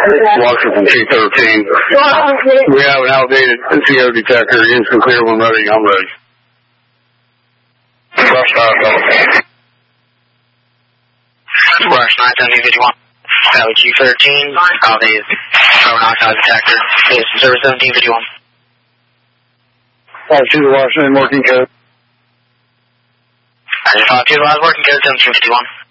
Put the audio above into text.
Washington 213. We have an outdated CO detector. Instant clear when ready. I'm ready. Brush 9, Brush 91751. Valley 213. Outdated carbon monoxide detector. Is service 1751. 52 to Washington, working code. 52 to Washington, working code 1751.